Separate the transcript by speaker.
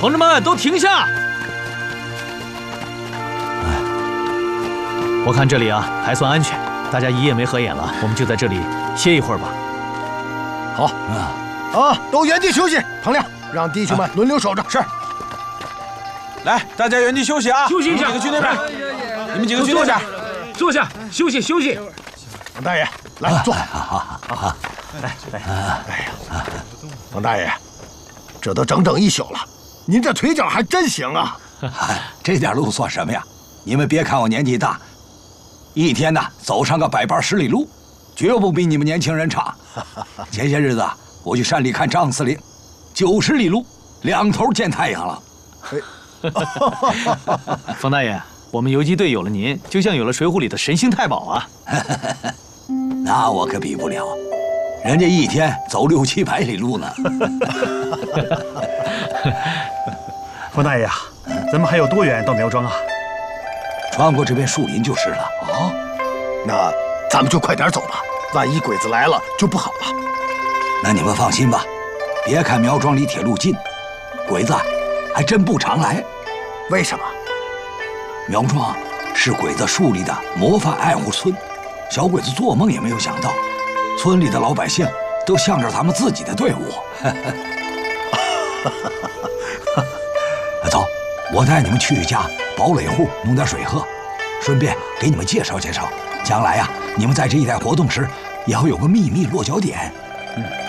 Speaker 1: 同志们都停下！我看这里啊还算安全，大家一夜没合眼了，我们就在这里歇一会儿吧。
Speaker 2: 好，都原地休息。唐亮，让弟兄们轮流守着。是。
Speaker 3: 来，大家原地休息啊！
Speaker 1: 休息一下，
Speaker 3: 你们几个去那边，你们几个去那边，
Speaker 1: 坐下，休息休息。
Speaker 2: 王大爷，来坐。
Speaker 1: 好，来。
Speaker 2: 哎呀，王大爷，这都整整一宿了，您这腿脚还真行啊！
Speaker 4: 这点路算什么呀？你们别看我年纪大，一天呢走上个100班10里路，绝不比你们年轻人差。前些日子我去山里看张司令，90里路，2头见太阳了。
Speaker 1: 冯大爷，我们游击队有了您，就像有了《水浒》里的神行太保啊！
Speaker 4: 那我可比不了，人家一天走6、700里路呢。
Speaker 5: 冯大爷啊，咱们还有多远到苗庄啊？
Speaker 4: 穿过这片树林就是了。
Speaker 2: 哦，那咱们就快点走吧，万一鬼子来了就不好了。
Speaker 4: 那你们放心吧，别看苗庄离铁路近，鬼子还真不常来。
Speaker 2: 为什么？
Speaker 4: 苗庄是鬼子树立的模范爱护村，小鬼子做梦也没有想到，村里的老百姓都向着咱们自己的队伍。走，我带你们去一家堡垒户弄点水喝，顺便给你们介绍介绍，将来呀，你们在这一带活动时，也会有个秘密落脚点。